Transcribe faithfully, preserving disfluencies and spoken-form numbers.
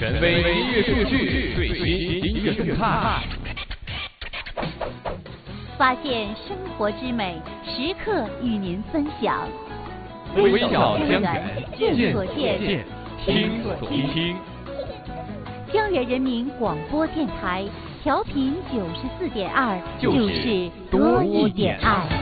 权威音乐数据，最新音乐动态， 发现生活之美，时刻与您分享。 微小江源，见所见， 听所听。 江源人民广播电台调频九十四点二，就是多一点爱。